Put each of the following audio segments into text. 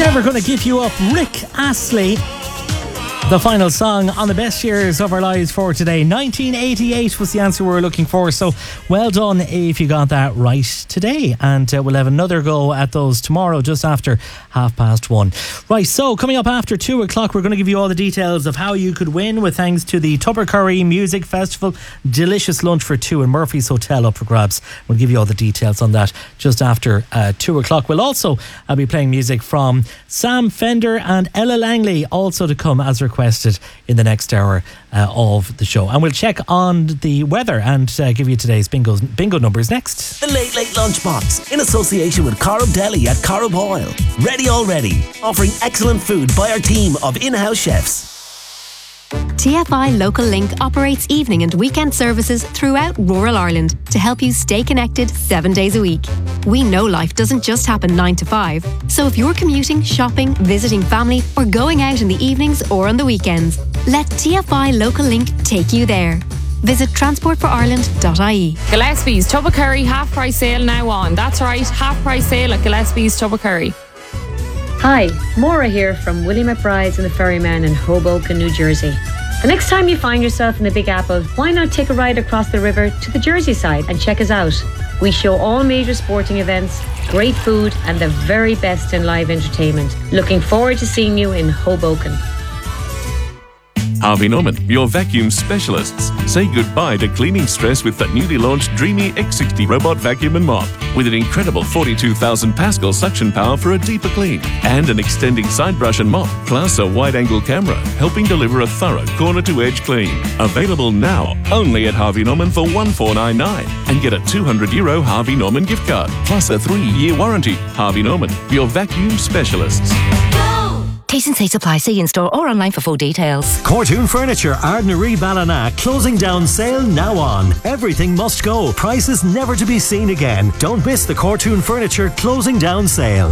Never Gonna Give You Up, Rick Astley. The final song on the best years of our lives for today. 1988 was the answer we were looking for, so well done if you got that right today. And we'll have another go at those tomorrow just after 1:30. Right, so coming up after 2 o'clock, we're going to give you all the details of how you could win with thanks to the Tubbercurry Music Festival. Delicious lunch for two in Murphy's Hotel up for grabs. We'll give you all the details on that just after 2 o'clock. We'll also be playing music from Sam Fender and Ella Langley, also to come as requested in the next hour of the show. And we'll check on the weather and give you today's bingo numbers next. The Late Late Lunchbox in association with Corrib Deli at Corrib Oil. Ready already, offering excellent food by our team of in-house chefs. TFI Local Link operates evening and weekend services throughout rural Ireland to help you stay connected 7 days a week. We know life doesn't just happen 9 to 5, so if you're commuting, shopping, visiting family, or going out in the evenings or on the weekends, let TFI Local Link take you there. Visit transportforireland.ie. Gillespie's Tubbercurry half price sale now on. That's right, half price sale at Gillespie's Tubbercurry. Hi, Maura here from Willie McBride's and the Ferryman in Hoboken, New Jersey. The next time you find yourself in the Big Apple, why not take a ride across the river to the Jersey side and check us out? We show all major sporting events, great food and the very best in live entertainment. Looking forward to seeing you in Hoboken. Harvey Norman, your vacuum specialists. Say goodbye to cleaning stress with the newly launched Dreamy X60 robot vacuum and mop. With an incredible 42,000 Pascal suction power for a deeper clean. And an extending side brush and mop, plus a wide-angle camera, helping deliver a thorough corner-to-edge clean. Available now, only at Harvey Norman for €1499. And get a €200 Harvey Norman gift card, plus a 3-year warranty. Harvey Norman, your vacuum specialists. T's and C's apply. See in-store or online for full details. Cortoon Furniture, Ardnaree Ballina, closing down sale now on. Everything must go. Prices never to be seen again. Don't miss the Cortoon Furniture closing down sale.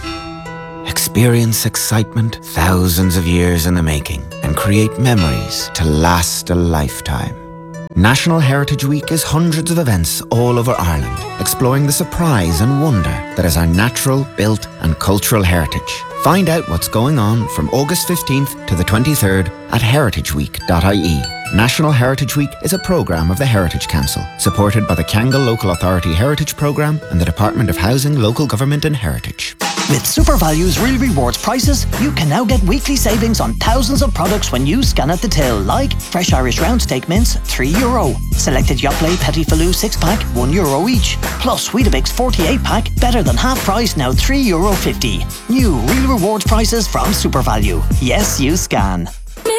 Experience excitement thousands of years in the making and create memories to last a lifetime. National Heritage Week is hundreds of events all over Ireland, exploring the surprise and wonder that is our natural, built and cultural heritage. Find out what's going on from August 15th to the 23rd at heritageweek.ie. National Heritage Week is a programme of the Heritage Council, supported by the Kyangle Local Authority Heritage Programme and the Department of Housing, Local Government and Heritage. With SuperValue's Real Rewards prices, you can now get weekly savings on thousands of products when you scan at the till, like Fresh Irish Round Steak Mince, €3. Selected Yoplait Petit Filou 6-pack, €1 each. Plus Weetabix 48-pack, better than half price, now €3.50. New Real Rewards prices from SuperValue. Yes, you scan.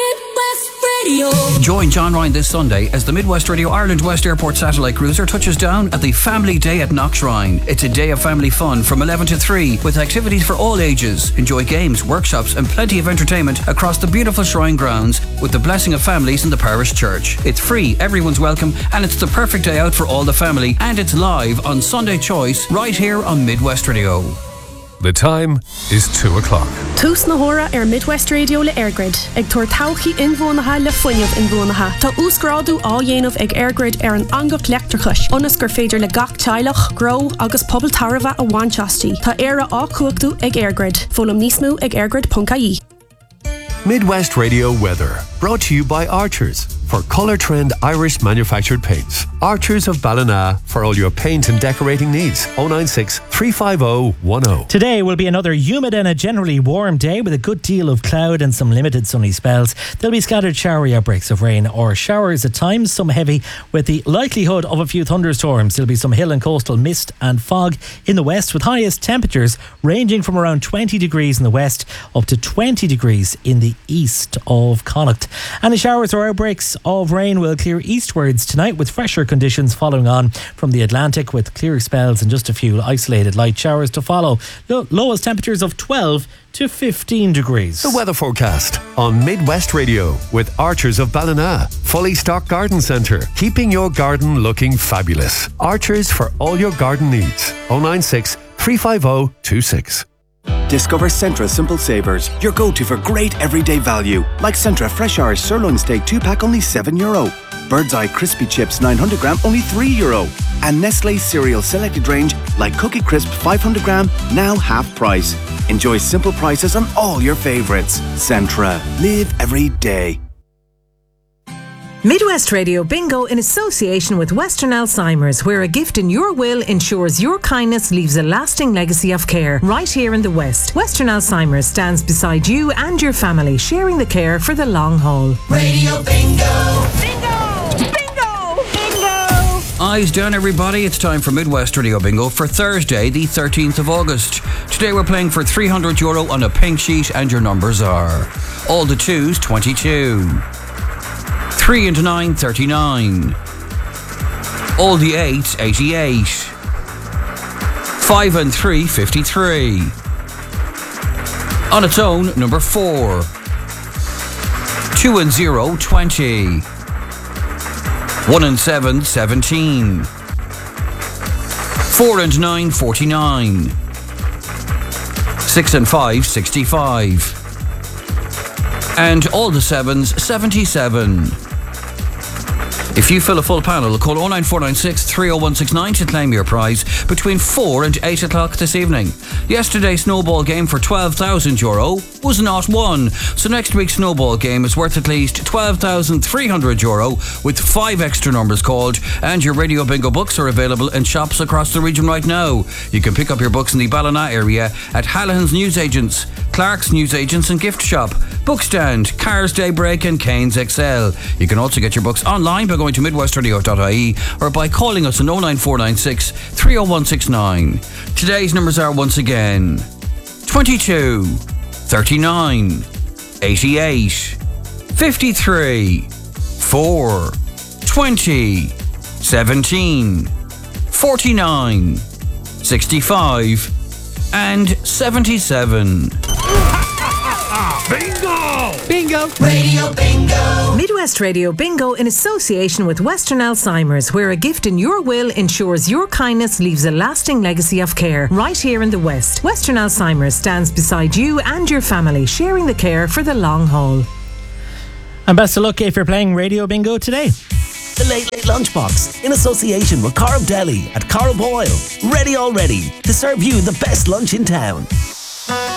Join John Ryan this Sunday as the Midwest Radio Ireland West Airport satellite cruiser touches down at the Family Day at Knoxrhine. It's a day of family fun from 11 to 3 with activities for all ages. Enjoy games, workshops and plenty of entertainment across the beautiful shrine grounds with the blessing of families in the parish church. It's free, everyone's welcome, and it's the perfect day out for all the family, and it's live on Sunday Choice right here on Midwest Radio. The time is 2 o'clock. Tús na hora Midwest Radio le Airgrid. Ag tuair tauchi inbhuanacha le foiineamh inbhuanacha. Tá úscrádu á dhéanamh ag Airgrid an angach leachtarchais. Onas gur féidir le gach teilech, grow agus pobl tarva a bhainteastí. Tá éire á cuachtú ag Airgrid. Fólam níos mú ag airgrid.ie. Midwest Radio weather, brought to you by Archers for Colour Trend Irish manufactured paints. Archers of Ballina for all your paint and decorating needs. 096 350 10. Today will be another humid and a generally warm day with a good deal of cloud and some limited sunny spells. There'll be scattered showery outbreaks of rain or showers at times, some heavy with the likelihood of a few thunderstorms. There'll be some hill and coastal mist and fog in the west, with highest temperatures ranging from around 20 degrees in the west up to 20 degrees in the east of Connacht. And the showers or outbreaks of rain will clear eastwards tonight, with fresher conditions following on from the Atlantic, with clear spells and just a few isolated light showers to follow. Lowest temperatures of 12 to 15 degrees. The weather forecast on Midwest Radio with Archers of Ballina. Fully stocked garden centre, keeping your garden looking fabulous. Archers for all your garden needs. 096 350 26. Discover Centra Simple Savers, your go-to for great everyday value. Like Centra Fresh Irish Sirloin Steak 2-pack, only €7. Bird's Eye Crispy Chips 900 gram, only €3. And Nestle cereal selected range like Cookie Crisp 500 gram, now half price. Enjoy simple prices on all your favourites. Centra. Live every day. Midwest Radio Bingo in association with Western Alzheimer's, where a gift in your will ensures your kindness leaves a lasting legacy of care. Right here in the West, Western Alzheimer's stands beside you and your family, sharing the care for the long haul. Radio Bingo! Bingo! Bingo! Bingo! Eyes down, everybody. It's time for Midwest Radio Bingo for Thursday, the 13th of August. Today we're playing for €300 on a pink sheet, and your numbers are all the 2s, 22. 3 and 9, 39. All the 8s, 88. 5 and 3, 53. On its own, number 4. 2 and 0, 20. 1 and 7, 17. 4 and 9, 49. 6 and 5, 65. And all the 7s, 77. If you fill a full panel, call 09496 30169 to claim your prize between 4 and 8 o'clock this evening. Yesterday's snowball game for €12,000 was not won, so next week's snowball game is worth at least €12,300 with 5 extra numbers called, and your Radio Bingo books are available in shops across the region right now. You can pick up your books in the Ballina area at Hallahan's Newsagents, Clark's Newsagents and Gift Shop, Bookstand, Cars Daybreak and Cairns XL. You can also get your books online by going to midwestradio.ie or by calling us on 09496 30169. Today's numbers are once again 22, 39, 88, 53, 4, 20, 17, 49, 65 and 77. Bingo! Bingo! Radio Bingo! Midwest Radio Bingo in association with Western Alzheimer's, where a gift in your will ensures your kindness leaves a lasting legacy of care. Right here in the West, Western Alzheimer's stands beside you and your family, sharing the care for the long haul. And best of luck if you're playing Radio Bingo today. The Late Late Lunchbox in association with Corrib Deli at Corrib Oil. Ready already to serve you the best lunch in town.